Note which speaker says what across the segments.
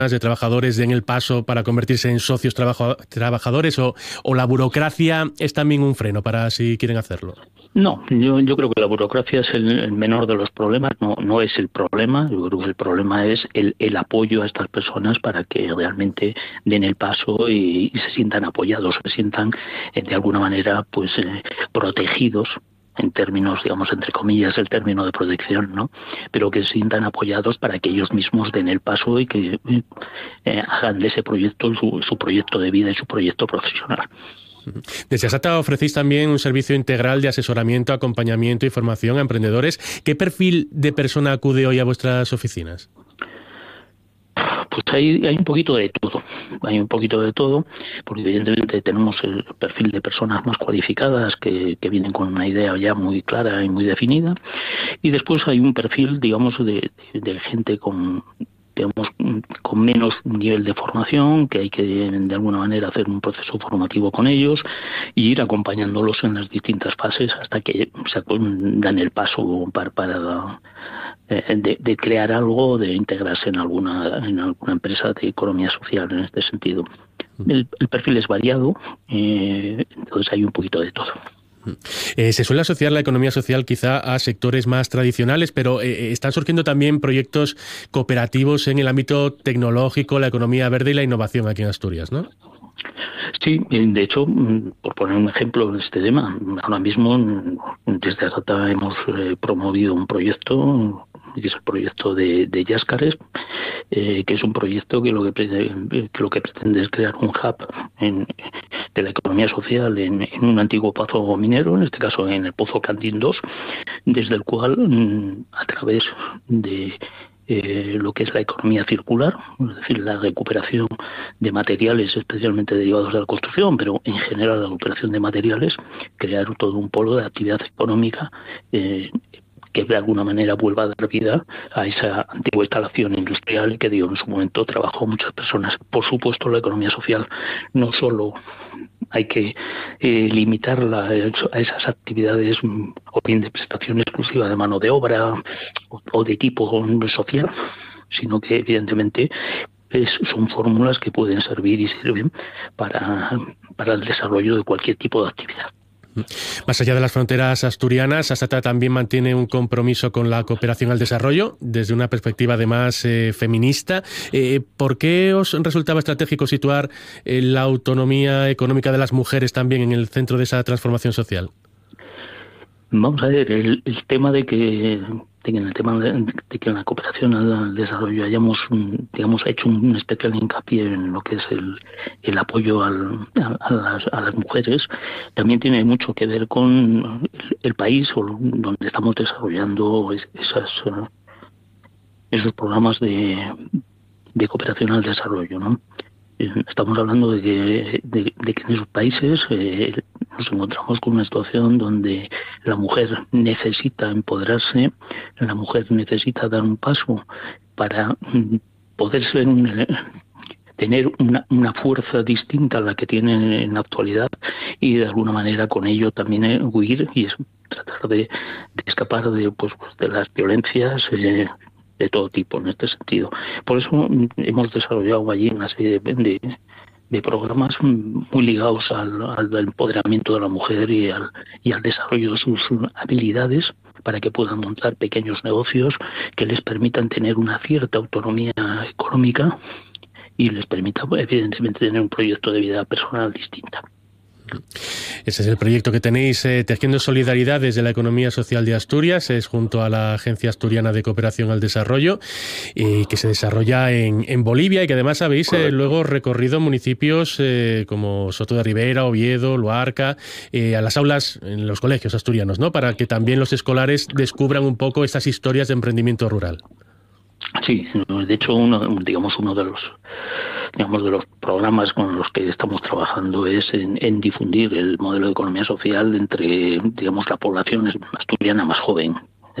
Speaker 1: de trabajadores den el paso para convertirse en socios trabajadores o la burocracia es también un freno para si quieren hacerlo?
Speaker 2: No, yo creo que la burocracia es el menor de los problemas, no es el problema. Yo creo que el problema es el apoyo a estas personas para que realmente den el paso y se sientan apoyados, se sientan de alguna manera pues protegidos, en términos, digamos, entre comillas, el término de protección, ¿no? Pero que se sientan apoyados para que ellos mismos den el paso y que hagan de ese proyecto su proyecto de vida y su proyecto profesional.
Speaker 1: Desde Asata ofrecéis también un servicio integral de asesoramiento, acompañamiento y formación a emprendedores. ¿Qué perfil de persona acude hoy a vuestras oficinas?
Speaker 2: Pues hay un poquito de todo, porque evidentemente tenemos el perfil de personas más cualificadas que vienen con una idea ya muy clara y muy definida, y después hay un perfil, digamos, de gente con menos nivel de formación, que hay que de alguna manera hacer un proceso formativo con ellos y ir acompañándolos en las distintas fases hasta que dan el paso de crear algo, de integrarse en alguna empresa de economía social en este sentido. El perfil es variado, entonces hay un poquito de todo.
Speaker 1: Se suele asociar la economía social quizá a sectores más tradicionales, pero están surgiendo también proyectos cooperativos en el ámbito tecnológico, la economía verde y la innovación aquí en Asturias, ¿no?
Speaker 2: Sí, de hecho, por poner un ejemplo de este tema, ahora mismo desde Asata hemos promovido un proyecto, que es el proyecto de Yáscares, que es un proyecto que lo que pretende es crear un hub de la economía social en un antiguo pozo minero, en este caso en el Pozo Candín 2, desde el cual, a través de lo que es la economía circular, es decir, la recuperación de materiales especialmente derivados de la construcción, pero en general la recuperación de materiales, crear todo un polo de actividad económica que de alguna manera vuelva a dar vida a esa antigua instalación industrial que dio en su momento trabajo a muchas personas. Por supuesto, la economía social no solo hay que limitarla a esas actividades o bien de prestación exclusiva de mano de obra o de tipo social, sino que evidentemente son fórmulas que pueden servir y sirven para el desarrollo de cualquier tipo de actividad.
Speaker 1: Más allá de las fronteras asturianas, Asata también mantiene un compromiso con la cooperación al desarrollo desde una perspectiva además feminista. ¿Por qué os resultaba estratégico situar la autonomía económica de las mujeres también en el centro de esa transformación social?
Speaker 2: Vamos a ver, el tema de que en la cooperación al desarrollo hayamos, digamos, hecho un especial hincapié en lo que es el apoyo a las mujeres, también tiene mucho que ver con el país donde estamos desarrollando esos programas de cooperación al desarrollo, ¿no? Estamos hablando de que en esos países nos encontramos con una situación donde la mujer necesita empoderarse, la mujer necesita dar un paso para poder tener una fuerza distinta a la que tiene en la actualidad y de alguna manera con ello también huir y tratar de escapar de las violencias de todo tipo en este sentido. Por eso hemos desarrollado allí una serie de programas muy ligados al empoderamiento de la mujer y al desarrollo de sus habilidades para que puedan montar pequeños negocios que les permitan tener una cierta autonomía económica y les permita evidentemente tener un proyecto de vida personal distinta.
Speaker 1: Ese es el proyecto que tenéis, Tejiendo Solidaridad desde la Economía Social de Asturias, es junto a la Agencia Asturiana de Cooperación al Desarrollo, que se desarrolla en Bolivia y que además habéis luego recorrido municipios como Soto de Ribera, Oviedo, Luarca, a las aulas en los colegios asturianos, ¿no? Para que también los escolares descubran un poco estas historias de emprendimiento rural.
Speaker 2: Sí, de hecho uno de los programas con los que estamos trabajando es en difundir el modelo de economía social entre, digamos, la población asturiana más joven.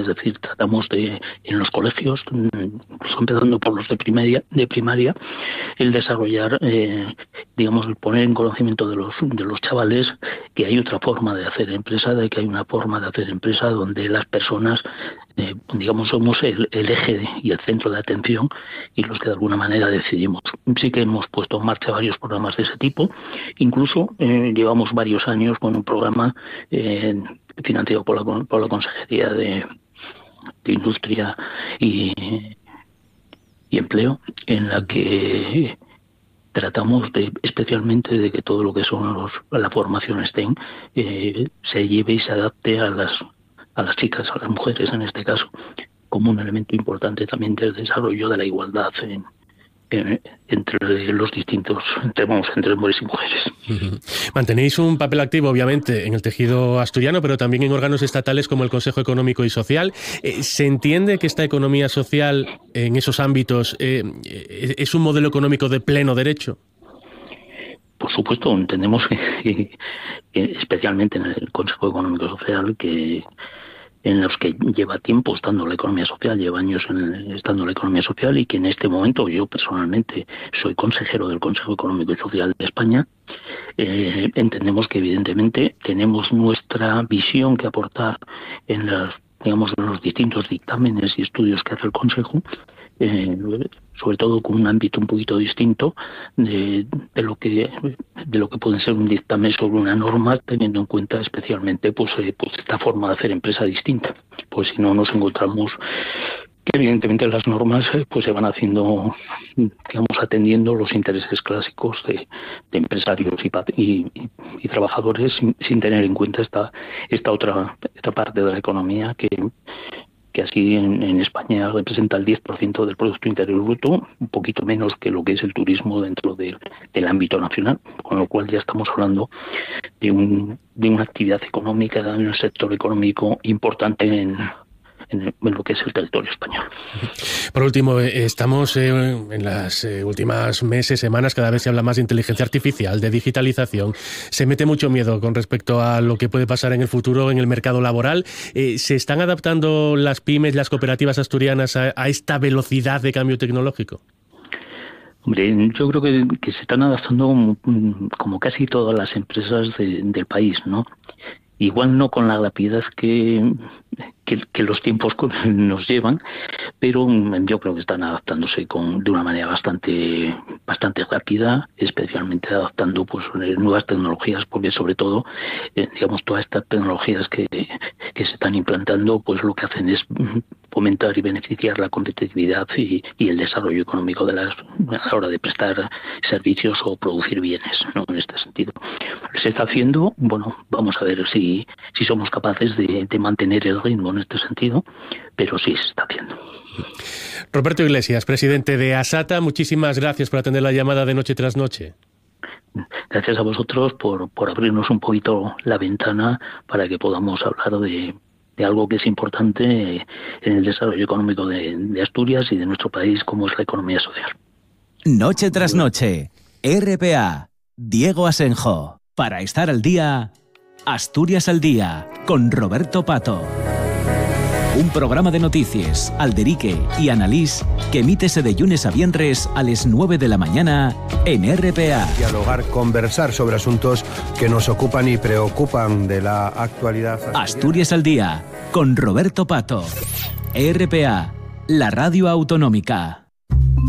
Speaker 2: Es decir, tratamos en los colegios, incluso empezando por los de primaria, el desarrollar, digamos, el poner en conocimiento de los chavales que hay otra forma de hacer empresa, de que hay una forma de hacer empresa donde las personas, digamos, somos el eje y el centro de atención y los que de alguna manera decidimos. Sí que hemos puesto en marcha varios programas de ese tipo, incluso llevamos varios años con un programa financiado por la Consejería de Industria y Empleo, en la que tratamos especialmente de que todo lo que son la formación STEM se lleve y se adapte a las chicas, a las mujeres en este caso, como un elemento importante también del desarrollo de la igualdad entre los distintos, entre hombres y mujeres.
Speaker 1: Mantenéis un papel activo, obviamente, en el tejido asturiano, pero también en órganos estatales como el Consejo Económico y Social. ¿Se entiende que esta economía social en esos ámbitos es un modelo económico de pleno derecho?
Speaker 2: Por supuesto, entendemos que especialmente en el Consejo Económico y Social, en los que lleva tiempo estando la economía social, lleva años estando la economía social, y que en este momento yo personalmente soy consejero del Consejo Económico y Social de España, entendemos que evidentemente tenemos nuestra visión que aportar en los distintos dictámenes y estudios que hace el Consejo, sobre todo con un ámbito un poquito distinto de lo que puede ser un dictamen sobre una norma, teniendo en cuenta especialmente pues esta forma de hacer empresa distinta. Pues si no, nos encontramos que evidentemente las normas pues se van haciendo, digamos, atendiendo los intereses clásicos de empresarios y trabajadores sin tener en cuenta esta otra parte de la economía que así en España representa el 10% del Producto Interior Bruto, un poquito menos que lo que es el turismo dentro del ámbito nacional, con lo cual ya estamos hablando de una actividad económica, de un sector económico importante en lo que es el territorio español.
Speaker 1: Por último, estamos en las últimas meses, semanas, cada vez se habla más de inteligencia artificial, de digitalización. Se mete mucho miedo con respecto a lo que puede pasar en el futuro en el mercado laboral. ¿Se están adaptando las pymes, las cooperativas asturianas a esta velocidad de cambio tecnológico?
Speaker 2: Hombre, yo creo que se están adaptando como casi todas las empresas del país, ¿no? Igual no con la rapidez que los tiempos nos llevan, pero yo creo que están adaptándose de una manera bastante rápida, especialmente adaptando pues nuevas tecnologías, porque sobre todo, digamos, todas estas tecnologías que se están implantando, pues lo que hacen es fomentar y beneficiar la competitividad y el desarrollo económico a la hora de prestar servicios o producir bienes, ¿no? En este sentido se está haciendo. Bueno, vamos a ver si somos capaces de mantener el ritmo en este sentido, pero sí se está haciendo.
Speaker 1: Roberto Iglesias, presidente de ASATA, muchísimas gracias por atender la llamada de Noche tras Noche.
Speaker 2: Gracias a vosotros por abrirnos un poquito la ventana para que podamos hablar de algo que es importante en el desarrollo económico de Asturias y de nuestro país, como es la economía social.
Speaker 3: Noche tras Noche, RPA, Diego Asenjo. Para estar al día, Asturias al Día, con Roberto Pato. Un programa de noticias, alderique y analís que emítese de lunes a viernes a las 9 de la mañana en RPA.
Speaker 4: Dialogar, conversar sobre asuntos que nos ocupan y preocupan de la actualidad.
Speaker 3: Asturias al Día, con Roberto Pato. RPA, la radio autonómica.